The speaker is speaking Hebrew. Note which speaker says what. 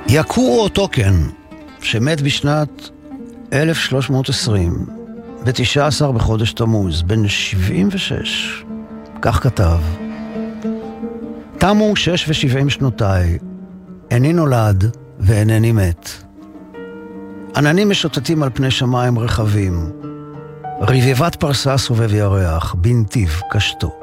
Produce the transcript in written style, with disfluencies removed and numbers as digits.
Speaker 1: יקורו טוקן, שמת בשנת 1320, ב-19 בחודש תמוז, בן 76, כך כתב: תמו 76 שנותיי, איני נולד ואינני מת. עננים משוטטים על פני שמיים רחבים, רבבת פרסה סובב ירח, בנתיב קשתו.